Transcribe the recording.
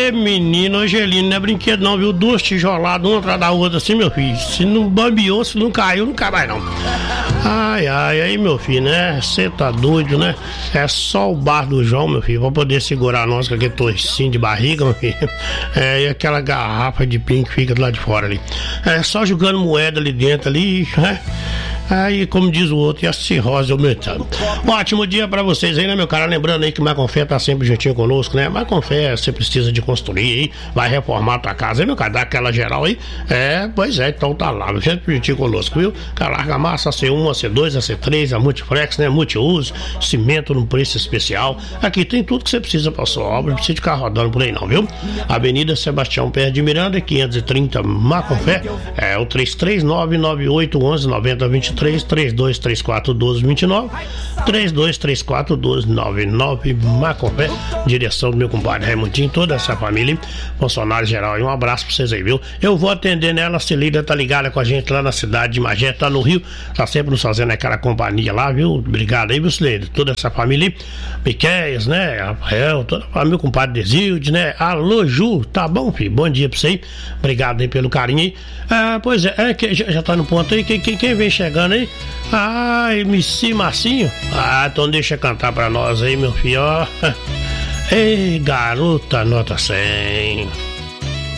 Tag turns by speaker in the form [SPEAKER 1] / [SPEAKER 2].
[SPEAKER 1] Ê, menino, Angelino, não é brinquedo não, viu? Duas tijoladas, uma atrás da outra assim, meu filho. Se não bambeou, se não caiu, não cai mais não. Ai, aí, meu filho, né? Você tá doido, né? É só o bar do João, meu filho, pra poder segurar nós com aquele torcinho de barriga, meu filho. E aquela garrafa de pinho que fica do lado de fora ali. Só jogando moeda ali dentro, ali, né? Aí, como diz o outro, e a cirrose aumentando. Ótimo dia pra vocês aí, né, meu cara? Lembrando aí que Marconfé tá sempre juntinho conosco, né? Marconfé, você precisa de construir aí, vai reformar a tua casa aí, meu cara, dá aquela geral aí. Pois é, então tá lá, sempre juntinho conosco, viu? Larga massa, C1, C2, C3, a Multiflex, né? Multiuso, cimento num preço especial. Aqui tem tudo que você precisa pra sua obra, não precisa de ficar rodando por aí não, viu? Avenida Sebastião Pérez de Miranda, 530 Marconfé, o 33998119023, 32341229, 32341299, Marconfé, direção do meu compadre Raimundinho, toda essa família, funcionário geral, e um abraço pra vocês aí, viu? Eu vou atender nela, a Celida tá ligada com a gente lá na cidade de Magé, tá no Rio, tá sempre nos fazendo aquela companhia lá, viu? Obrigado aí, viu, Celida? Toda essa família, Miqueias, né? Rafael, toda a família, meu compadre Desilde, né? Alô, Ju, tá bom, filho? Bom dia pra você aí, obrigado aí pelo carinho aí. Pois é, que já tá no ponto aí, quem vem chegando aí? MC Marcinho. Então deixa cantar pra nós aí, meu filho, ó. Ei, garota, nota 100.